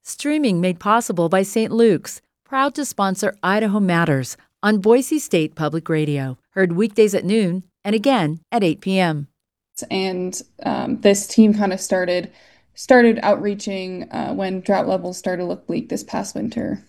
Streaming made possible by St. Luke's, proud to sponsor Idaho Matters on Boise State Public Radio. Heard weekdays at noon and again at 8 p.m. And this team kind of started outreaching when drought levels started to look bleak this past winter.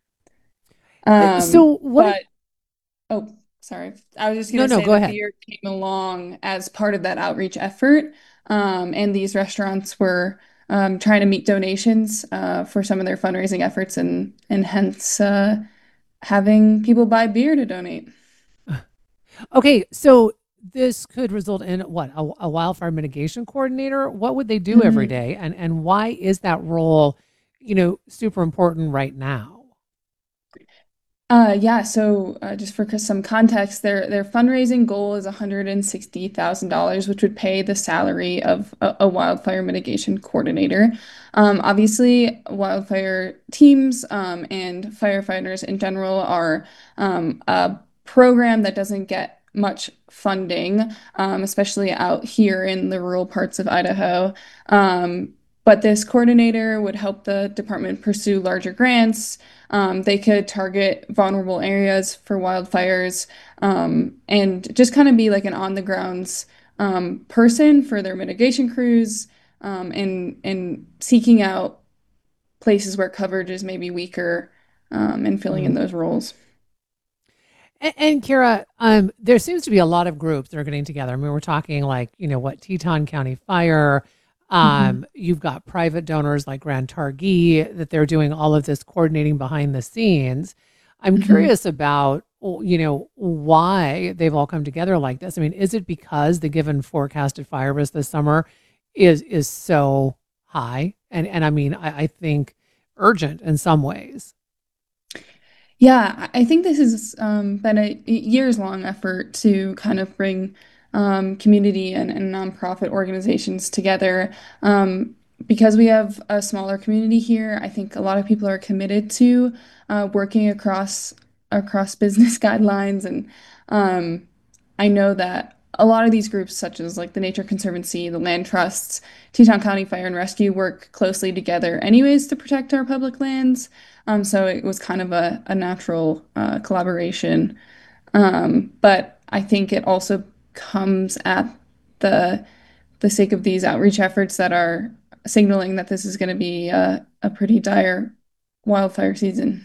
So what? But oh, sorry, I was just No, gonna no, say go that ahead. beer came along as part of that outreach effort, and these restaurants were trying to meet donations for some of their fundraising efforts, and hence having people buy beer to donate. Okay, so this could result in what? A wildfire mitigation coordinator? What would they do every Mhm. day? And why is that role, super important right now? Yeah, so just for some context, their fundraising goal is $160,000, which would pay the salary of a wildfire mitigation coordinator. Obviously, wildfire teams and firefighters in general are a program that doesn't get much funding, especially out here in the rural parts of Idaho. Um, but this coordinator would help the department pursue larger grants. They could target vulnerable areas for wildfires, and just kind of be like an on the grounds person for their mitigation crews, and seeking out places where coverage is maybe weaker, and filling in Mhm. those roles. And Kara, there seems to be a lot of groups that are getting together. I mean, we're talking like, Teton County Fire. Mhm. You've got private donors like Grand Targhee that they're doing all of this coordinating behind the scenes. I'm Mhm. curious about, why they've all come together like this. I mean, is it because the given forecasted fire risk this summer is so high? And I mean, I think urgent in some ways. Yeah, I think this has been a years-long effort to kind of bring community and nonprofit organizations together. Because we have a smaller community here, I think a lot of people are committed to working across business guidelines, and um, I know that a lot of these groups, such as like the Nature Conservancy, the land trusts, Teton County Fire and Rescue, work closely together anyways to protect our public lands. So it was kind of a natural collaboration. But I think it also comes at the the sake of these outreach efforts that are signaling that this is going to be a pretty dire wildfire season.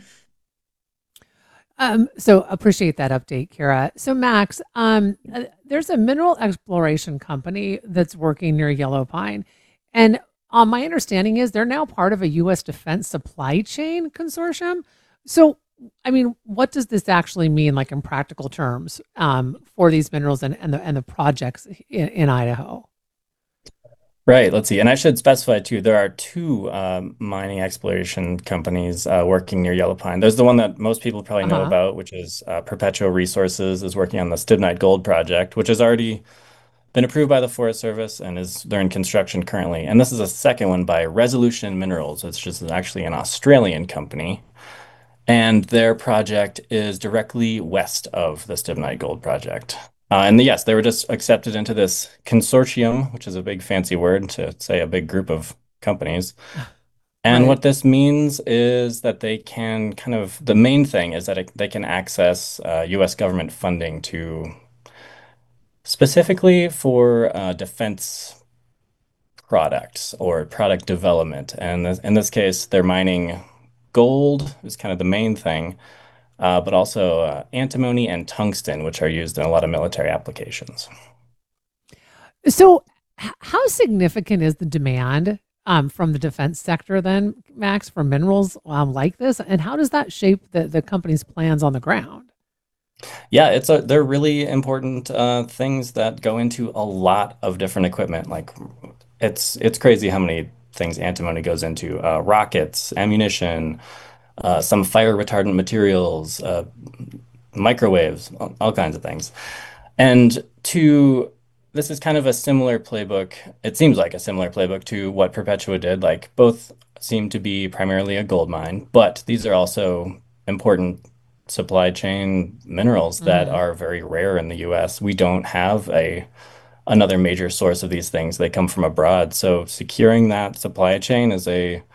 So appreciate that update, Kara. So Max, there's a mineral exploration company that's working near Yellow Pine, and my understanding is they're now part of a U.S. defense supply chain consortium. So, I mean, what does this actually mean, like in practical terms, for these minerals and the projects in Idaho? Right, let's see. And I should specify too, there are two mining exploration companies working near Yellow Pine. There's the one that most people probably know Uh-huh. about, which is Perpetua Resources is working on the Stibnite Gold project, which has already been approved by the Forest Service and is they're in construction currently. And this is a second one by Resolution Minerals, which is actually an Australian company. And their project is directly west of the Stibnite Gold project. And yes, they were just accepted into this consortium, which is a big fancy word to say a big group of companies. And Right. what this means is that they can kind of, the main thing is that they can access US government funding to specifically for defense products or product development. And in this case, they're mining gold is kind of the main thing, but also antimony and tungsten, which are used in a lot of military applications. So, how significant is the demand from the defense sector then, Max, for minerals like this? And how does that shape the company's plans on the ground? Yeah, they're really important things that go into a lot of different equipment. Like it's crazy how many things antimony goes into. Rockets, ammunition, some fire retardant materials, microwaves, all kinds of things. And to this is kind of a similar playbook. It seems like a similar playbook to what Perpetua did. Like both seem to be primarily a gold mine, but these are also important supply chain minerals that Hmm. are very rare in the US. We don't have a another major source of these things. They come from abroad. So securing that supply chain is a